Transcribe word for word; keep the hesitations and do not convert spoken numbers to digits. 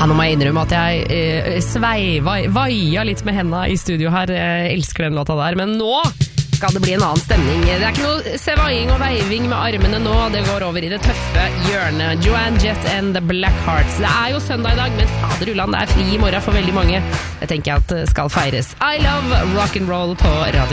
Ja, nå må jeg innrømme at jeg eh, sveiva, vaia litt med henda i studio her. Jeg elsker den låta der, men nå skal det bli en annen stemning. Det er ikke noe svaiing og veiving med armene nå, det går over i det tøffe hjørnet. Joan Jett and the Black Hearts. Det er jo søndag i dag, men faderullan, det er fri i morgen for veldig mange. Det tenker jeg at skal feires. I love rock'n'roll på Radio